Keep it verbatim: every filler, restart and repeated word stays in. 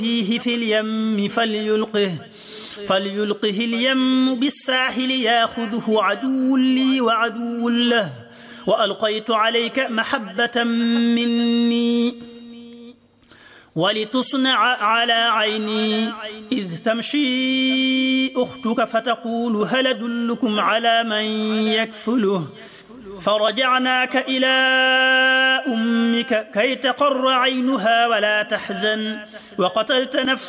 فيه في اليم فليلقه فليلقه اليم بالساحل ياخذه عدو لي وعدو له وألقيت عليك محبة مني ولتصنع على عيني إذ تمشي أختك فتقول هل أدلكم على من يكفله فرجعناك إلى أمك كي تقر عينها ولا تحزن وقتلت نفسا